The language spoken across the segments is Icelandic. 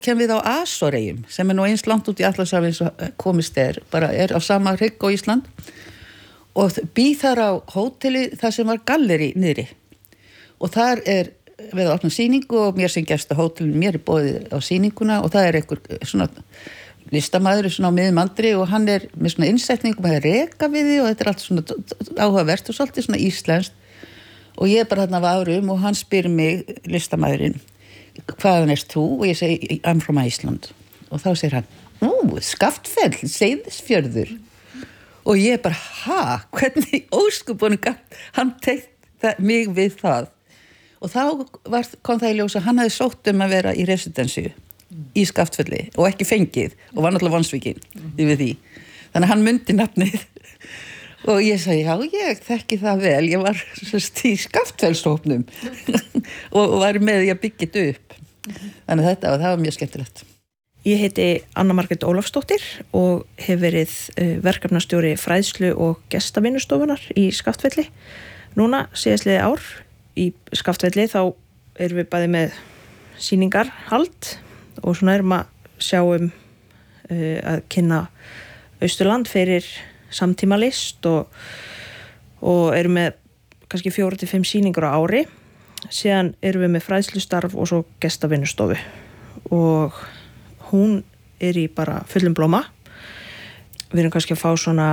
kem við á Asoreyjum sem nú eins langt út í Atlantshafi eins og komist bara á sama hrygg á Ísland og bý þar á hóteli þar sem var galleri niðri og þar við að opna sýningu og mér sem gest á hótelinu, mér boðið á sýninguna og það einhver svona listamaður svona á miðum aldri og hann með svona innsetningu með rekaviði og þetta allt svona áhugavert og svolítið svona íslenskt og ég bara þarna var árum og hann spyr mig, listamaðurinn, hvaðan ert þú? Og ég segi, I'm from Iceland. Og þá segir hann, Skaftfell, Seyðisfjörður. Og ég bara, hvernig óskupunum hann teikt mig við það. Og þá kom það í ljós að hann hafði sótt að vera í residensíu í Skaftfelli og ekki fengið og var náttúrulega vonsvikinn yfir því. Þannig að hann mundi nafnið. Og ég sagði, já, ég þekki það vel, ég var í Skaftfellshópnum og var með því að byggja þetta upp. Þannig að það var mjög skemmtilegt. Ég heiti Anna Margrét Ólafsdóttir og hef verið verkefnastjóri fræðslu og gestavinnustofunar í Skaftfelli. Núna síðastliðið ár í Skaftfelli þá erum við bæði með sýningarhald og svona erum að sjá að kynna Austurland fyrir samtímalist og erum með kannski 4-5 sýningar á ári. Síðan erum við með fræðslustarf og svo gestavinnustofu og hún í bara fullum blóma. Við erum kannski að fá svona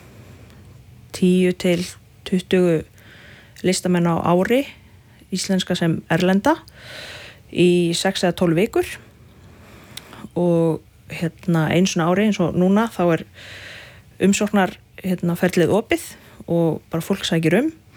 10-20 listamenn á ári, íslenska sem erlenda, í 6 eða 12 vikur og einu svona ári eins og núna þá umsóknar ferlið opið og bara fólk sækir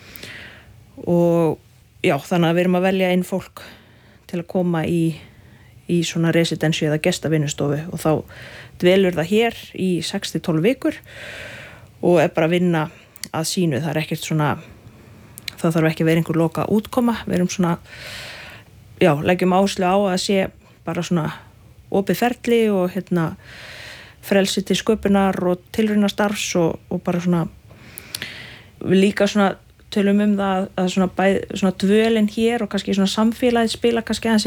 og já, þannig að við erum að velja inn fólk til að koma í svona residensíu eða gestavinnustofu og þá dvelur það hér í 6-12 vikur og bara að vinna að sínu. Það ekkert svona, það þarf ekki að vera einhver loka útkoma. Við erum svona, já, leggjum áherslu á að sé bara svona opið ferli og frelsi til sköpunar og tilraunastarfs og bara svona við líka svona tölum það að svona dvölin hér og kannski svona samfélagið spila kannski aðeins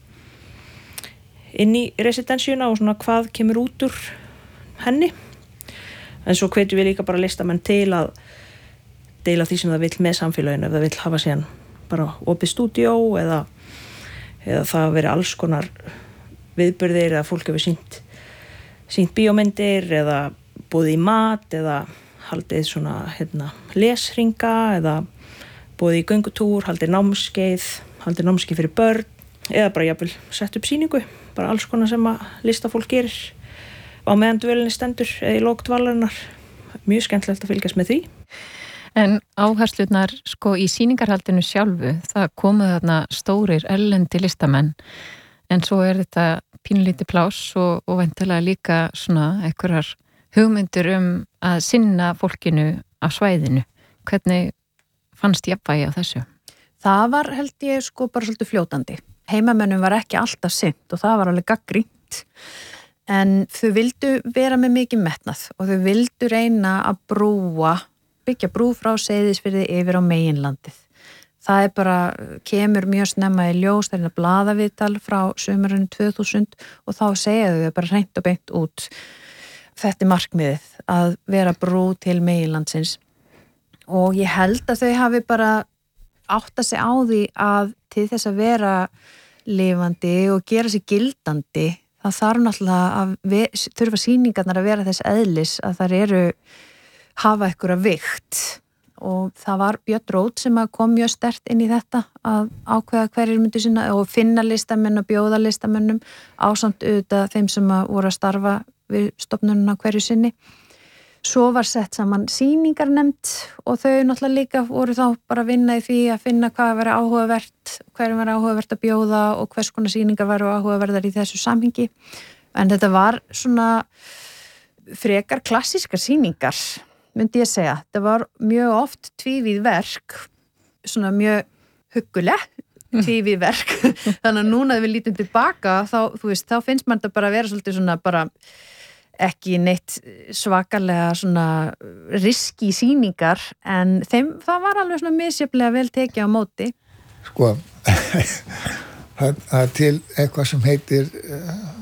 inn í residensíuna og svona hvað kemur út úr henni. En svo hvetjum við líka bara listamenn til að deila því sem það vill með samfélaginu, ef það vill hafa síðan bara opið stúdíó eða það veri alls konar viðburðir eða fólk hefur sýnt bíómyndir eða boðið í mat eða haldið svona lesringa eða boðið í göngutúr, haldið námskeið fyrir börn eða bara jafnvel sett upp sýningu, bara alls konar sem að listafólk gerir á meðan dvölinni stendur eða í lok dvalarinnar. Mjög skemmtilegt að fylgjast með því. En áherslurnar í sýningarhaldinu sjálfu, það komu þarna stórir erlendi listamenn en svo þetta pínlítið pláss og væntanlega líka svona einhverjar hugmyndir að sinna fólkinu á svæðinu. Hvernig fannst jafnvægi á þessu? Það var held ég bara svolítið fljótandi. Heimamönnum var ekki alltaf sinnt og það var alveg gagnrýnt. En þau vildu vera með mikið metnað og þau vildu reyna að byggja brú frá Seyðisfirði yfir á meginlandið. Það bara kemur mjög snemma í ljós, það að blaðaviðtal frá sumarinu 2000 og þá segja þau bara hreint og beint út. Þetta markmiðið, að vera brú til meginlandsins. Og ég held að þau hafi bara áttað sig á því að til þess að vera lifandi og gera sig gildandi, það þarf náttúrulega að þurfa sýningarnar að vera þess eðlis að þær hafa einhverja vigt. Og það var Björn Rót sem kom mjög sterkt inn í þetta að ákveða hverjir myndu sinna og finna listamenn og bjóða listamennum ásamt auðvitað þeim sem voru að starfa við stofnununa hverju sinni. Svo var sett saman sýningarnefnd og þau náttúrulega líka voru þá bara að vinna í því að finna hvað væri áhugavert, hverjum væri áhugavert að bjóða og hvers konar sýningar væru áhugaverðar í þessu samhengi. En þetta var svona frekar klassískar sýningar, myndi ég segja. Það var mjög oft tvívíð verk, svona mjög hugguleg tvívíð verk. Þannig að núna þegar við lítum tilbaka, þá finnst mann þetta bara að vera svolítið svona bara ekki neitt svakalega svona riski sýningar, en það var alveg svona misjafnlega vel tekið á móti. það er til eitthvað sem heitir